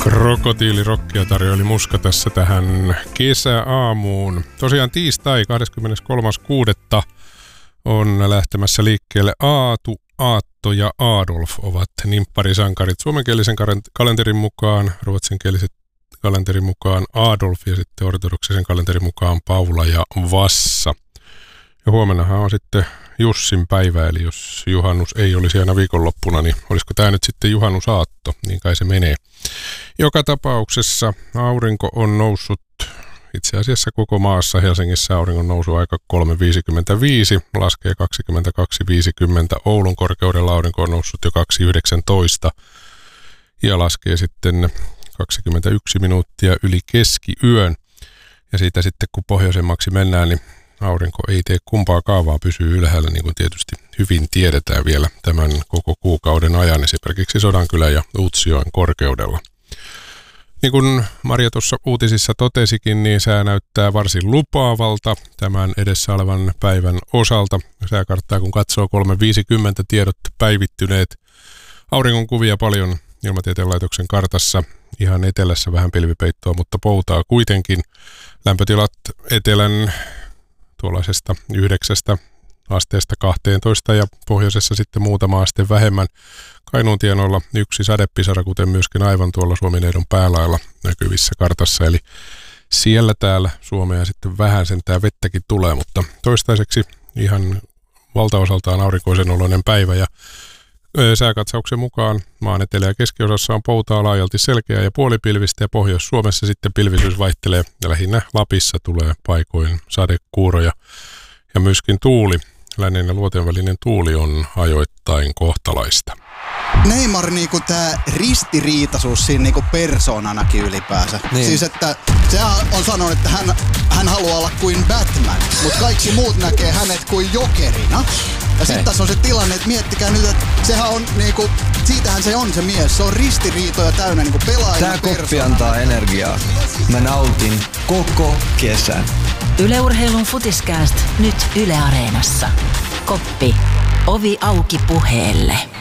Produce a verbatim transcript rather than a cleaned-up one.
Krokotiilirokkia tarjoili Muska tässä tähän kesäaamuun. Tosiaan tiistai kahdeskymmeneskolmas kuudetta on lähtemässä liikkeelle Aatu, Aatto ja Adolf ovat nimpparisankarit. Suomenkielisen kalenterin mukaan, ruotsinkielisen kalenterin mukaan Adolf ja sitten ortodoksisen kalenterin mukaan Paula ja Vassa. Ja huomennahan on sitten Jussin päivä, eli jos juhannus ei olisi aina viikonloppuna, niin olisiko tämä nyt sitten juhannusaatto, niin kai se menee. Joka tapauksessa aurinko on noussut itse asiassa koko maassa. Helsingissä auringon nousu aika kolme viisikymmentäviisi, laskee kaksikymmentäkaksi viisikymmentä. Oulun korkeudella aurinko on noussut jo kaksi yhdeksäntoista ja laskee sitten kaksikymmentäyksi minuuttia yli keskiyön. Ja siitä sitten kun pohjoisemmaksi mennään, niin aurinko ei tee kumpaa kaavaa, pysyy ylhäällä, niin kuin tietysti hyvin tiedetään vielä tämän koko kuukauden ajan, esimerkiksi Sodankylän ja Utsjoen korkeudella. Niin kuin Maria tuossa uutisissa totesikin, niin sää näyttää varsin lupaavalta tämän edessä olevan päivän osalta. Sääkarttaa kun katsoo kolme viisikymmentä tiedot päivittyneet. Auringon kuvia paljon Ilmatieteen laitoksen kartassa. Ihan etelässä vähän pilvipeittoa, mutta poutaa kuitenkin. Lämpötilat etelän tuollaisesta yhdeksästä asteesta kahteentoista ja pohjoisessa sitten muutama aste vähemmän. Kainuun tienoilla yksi sadepisara, kuten myöskin aivan tuolla Suomineidon päälailla näkyvissä kartassa. Eli siellä täällä Suomea sitten vähän sentään vettäkin tulee, mutta toistaiseksi ihan valtaosaltaan aurinkoisen oloinen päivä. Ja sääkatsauksen mukaan maan etelä- ja keskiosassa on poutaa laajalti selkeää ja puolipilvistä ja Pohjois-Suomessa sitten pilvisyys vaihtelee ja lähinnä Lapissa tulee paikoin sadekuuroja ja myöskin tuuli. Lännen ja luoteen välinen tuuli on ajoittain kohtalaista. Neymar niinku tää ristiriitaisuus siinä niinku persoonanakin ylipäänsä. Niin. Siis että se on sanonut, että hän, hän haluaa olla kuin Batman, mutta kaikki muut näkee hänet kuin jokerina. Ja sitten tässä on se tilanne, että miettikää nyt, että sehän on niinku, siitähän se on se mies. Se on ristiriitoja täynnä niinku pelaajana. Tää koppi antaa energiaa. Mä nautin koko kesän. Yle Urheilun Futiskääst nyt Yle Areenassa. Koppi. Ovi auki puheelle.